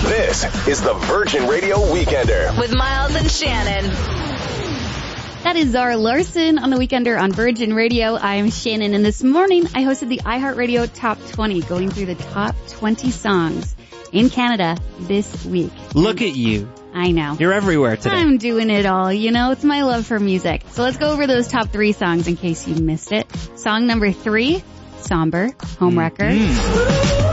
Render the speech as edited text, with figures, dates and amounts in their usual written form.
This is the Virgin Radio Weekender with Miles and Shannon. That is Zara Larson on the Weekender on Virgin Radio. I'm Shannon, and this morning I hosted the iHeartRadio Top 20, going through the top 20 songs in Canada this week. Look at you. I know. You're everywhere today. I'm doing it all, it's my love for music. So let's go over those top 3 songs in case you missed it. Song number 3, Somber, Homewrecker.